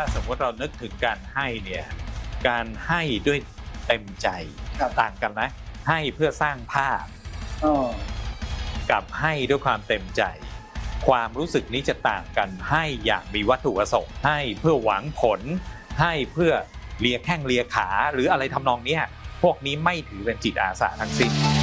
สมมติเรานึกถึงการให้เนี่ยการให้ด้วยเต็มใจต่างกันนะให้เพื่อสร้างภาพกับให้ด้วยความเต็มใจความรู้สึกนี้จะต่างกันให้อย่างมีวัตถุประสงค์ให้เพื่อหวังผลให้เพื่อเลียแข้งเลียขาหรืออะไรทำนองนี้พวกนี้ไม่ถือเป็นจิตอาสาทั้งสิ้น